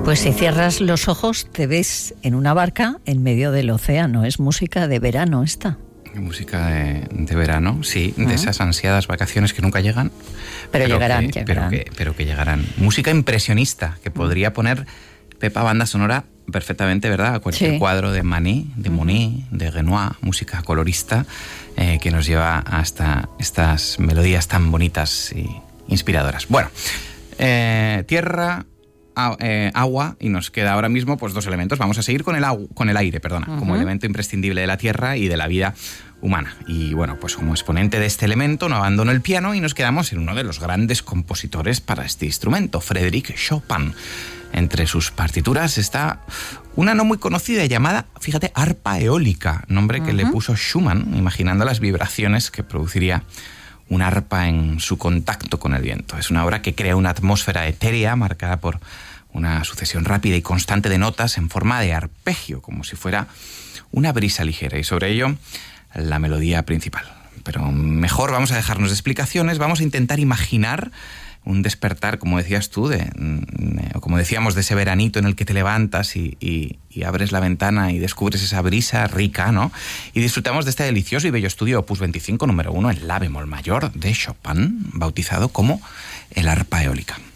Pues si cierras los ojos te ves en una barca en medio del océano. Es música de verano esta. Música de verano, sí, de esas ansiadas vacaciones que nunca llegan. Pero llegarán. Pero que llegarán. Música impresionista que podría poner Pepa banda sonora perfectamente, ¿verdad? A cualquier cuadro de Manet, de Monet, de Renoir, música colorista que nos lleva hasta estas melodías tan bonitas y inspiradoras. Bueno, tierra, agua, y nos queda ahora mismo pues dos elementos. Vamos a seguir con el aire, como elemento imprescindible de la tierra y de la vida humana. Y bueno, pues como exponente de este elemento no abandono el piano y nos quedamos en uno de los grandes compositores para este instrumento, Frédéric Chopin. Entre sus partituras está una no muy conocida llamada, fíjate, arpa eólica, nombre que le puso Schumann, imaginando las vibraciones que produciría un arpa en su contacto con el viento. Es una obra que crea una atmósfera etérea marcada por una sucesión rápida y constante de notas en forma de arpegio, como si fuera una brisa ligera, y sobre ello la melodía principal. Pero mejor vamos a dejarnos de explicaciones, vamos a intentar imaginar un despertar, como decías tú, como decíamos, de ese veranito en el que te levantas y abres la ventana y descubres esa brisa rica, ¿no? Y disfrutamos de este delicioso y bello estudio Opus 25, número 1, en la bemol mayor de Chopin, bautizado como el arpa eólica.